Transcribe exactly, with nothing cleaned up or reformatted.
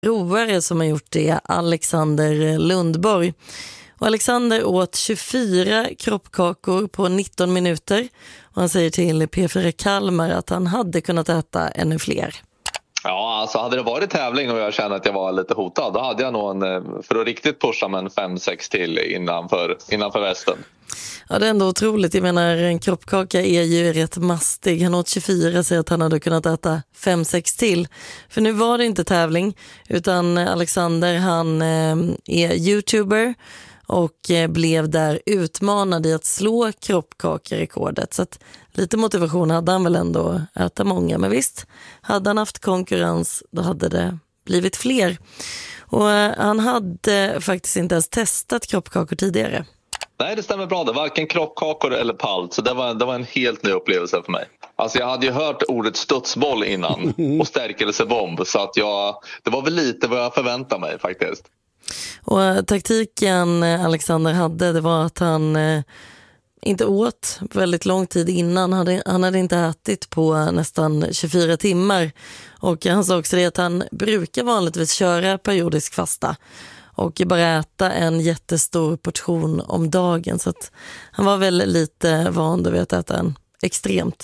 roare som har gjort det, Alexander Lundborg. Och Alexander åt tjugofyra kroppkakor på nitton minuter och han säger till P fyra Kalmar att han hade kunnat äta ännu fler. Ja, alltså hade det varit tävling och jag kände att jag var lite hotad, då hade jag nog en, för att riktigt pusha med en fem sex till innanför, innanför västen. Ja, det är ändå otroligt. Jag menar, en kroppkaka är ju rätt mastig. Han åt tjugofyra, säger att han hade kunnat äta fem sex till. För nu var det inte tävling, utan Alexander, han eh, är YouTuber och eh, blev där utmanad i att slå kroppkakerekordet. Så att lite motivation hade han väl ändå att äta många. Men visst, hade han haft konkurrens, då hade det blivit fler. Och eh, han hade faktiskt inte ens testat kroppkakor tidigare. Nej, det stämmer bra. Det var varken kroppkakor eller palt. Så det var, det var en helt ny upplevelse för mig. Alltså jag hade ju hört ordet studsboll innan och stärkelsebomb. Så att jag, det var väl lite vad jag förväntade mig faktiskt. Och taktiken Alexander hade, det var att han eh, inte åt väldigt lång tid innan. Han hade, han hade inte ätit på nästan tjugofyra timmar. Och han sa också det att han brukar vanligtvis köra periodisk fasta och bara äta en jättestor portion om dagen. Så att han var väl lite van vid att äta en extremt